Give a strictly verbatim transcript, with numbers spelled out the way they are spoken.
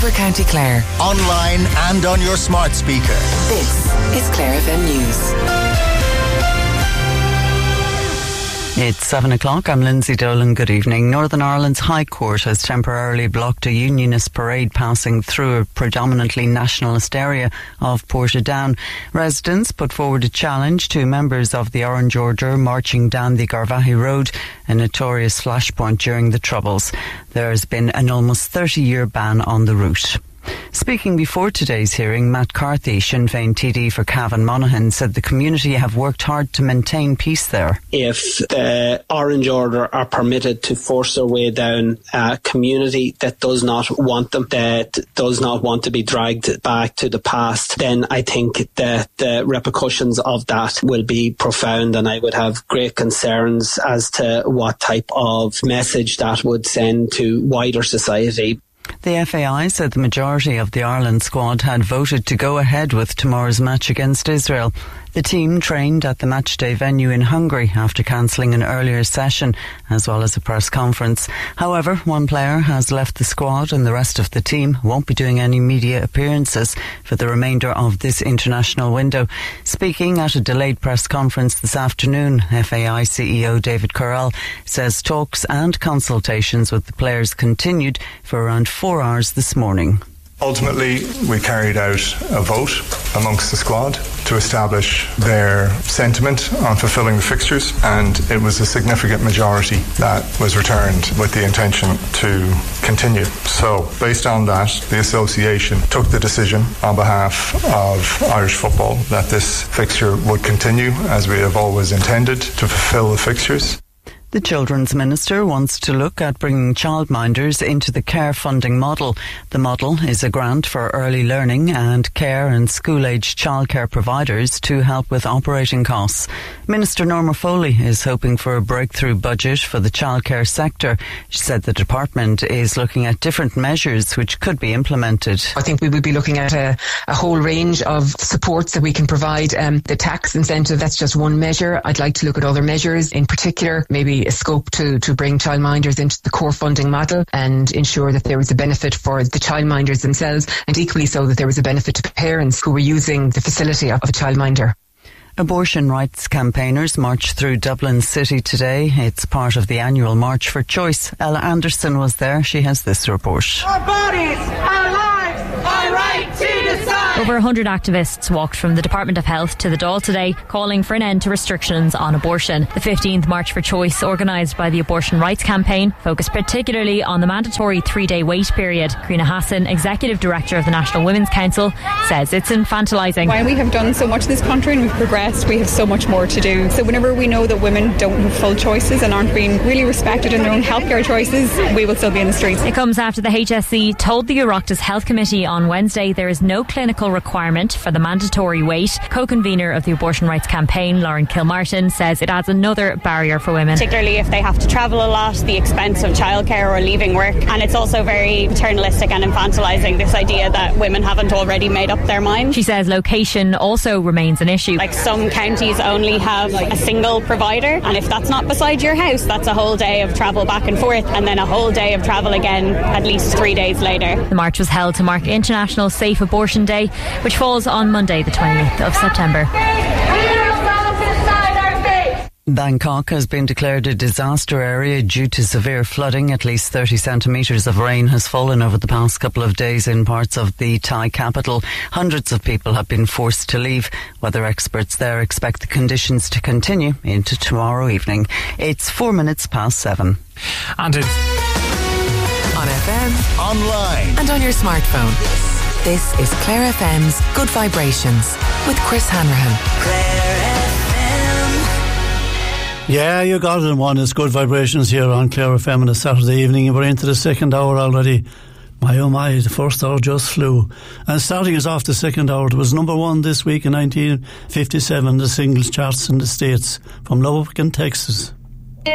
over County Clare. Online and on your smart speaker. This is Clare F M News. It's seven o'clock. I'm Lindsay Dolan. Good evening. Northern Ireland's High Court has temporarily blocked a unionist parade passing through a predominantly nationalist area of Portadown. Residents put forward a challenge to members of the Orange Order marching down the Garvaghey Road, a notorious flashpoint during the Troubles. There has been an almost thirty-year ban on the route. Speaking before today's hearing, Matt Carthy, Sinn Féin T D for Cavan Monaghan, said the community have worked hard to maintain peace there. If the Orange Order are permitted to force their way down a community that does not want them, that does not want to be dragged back to the past, then I think that the repercussions of that will be profound, and I would have great concerns as to what type of message that would send to wider society. The F A I said the majority of the Ireland squad had voted to go ahead with tomorrow's match against Israel. The team trained at the matchday venue in Hungary after cancelling an earlier session, as well as a press conference. However, one player has left the squad and the rest of the team won't be doing any media appearances for the remainder of this international window. Speaking at a delayed press conference this afternoon, F A I C E O David Currell says talks and consultations with the players continued for around four hours this morning. Ultimately, we carried out a vote amongst the squad to establish their sentiment on fulfilling the fixtures, and it was a significant majority that was returned with the intention to continue. So, based on that, the association took the decision on behalf of Irish football that this fixture would continue as we have always intended, to fulfil the fixtures. The Children's Minister wants to look at bringing childminders into the care funding model. The model is a grant for early learning and care and school-aged childcare providers to help with operating costs. Minister Norma Foley is hoping for a breakthrough budget for the childcare sector. She said the department is looking at different measures which could be implemented. I think we would be looking at a, a whole range of supports that we can provide. Um, the tax incentive, that's just one measure. I'd like to look at other measures, in particular maybe a scope to, to bring childminders into the core funding model and ensure that there was a benefit for the childminders themselves, and equally so that there was a benefit to parents who were using the facility of a childminder. Abortion rights campaigners marched through Dublin City today. It's part of the annual March for Choice. Ella Anderson was there. She has this report. Our bodies, our lives, our right to decide. Over one hundred activists walked from the Department of Health to the Dáil today, calling for an end to restrictions on abortion. The fifteenth March for Choice, organised by the Abortion Rights Campaign, focused particularly on the mandatory three-day wait period. Karina Hassan, Executive Director of the National Women's Council, says it's infantilising. While we have done so much in this country and we've progressed, we have so much more to do. So whenever we know that women don't have full choices and aren't being really respected in their own healthcare choices, we will still be in the streets. It comes after the H S C told the Oireachtas Health Committee on Wednesday there is no clinical requirement for the mandatory wait. Co-convener of the Abortion Rights Campaign, Lauren Kilmartin, says it adds another barrier for women. Particularly if they have to travel a lot, the expense of childcare or leaving work. And it's also very paternalistic and infantilising, this idea that women haven't already made up their mind. She says location also remains an issue. Like some counties only have a single provider, and if that's not beside your house, that's a whole day of travel back and forth, and then a whole day of travel again at least three days later. The march was held to mark International Safe Abortion Day, which falls on Monday the twentieth of September. Bangkok has been declared a disaster area due to severe flooding. At least thirty centimetres of rain has fallen over the past couple of days in parts of the Thai capital. Hundreds of people have been forced to leave. Weather experts there expect the conditions to continue into tomorrow evening. It's four minutes past seven. And it's on F M, online, and on your smartphone. This is Clare F M's Good Vibrations with Chris Hanrahan. Clare F M. Yeah, you got it in one. It's Good Vibrations here on Clare F M on a Saturday evening. We're into the second hour already. My oh my, the first hour just flew. And starting us off the second hour, it was number one this week in nineteen fifty-seven, the singles charts in the States, from Lubbock in Texas.